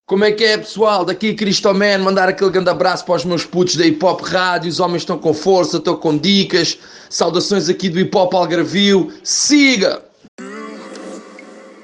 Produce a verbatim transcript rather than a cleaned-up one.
Como é que é, pessoal? Daqui Cristoman, mandar aquele grande abraço para os meus putos da Hip Hop Rádio. Os homens estão com força, estão com dicas. Saudações aqui do Hip Hop Algarvio. Siga!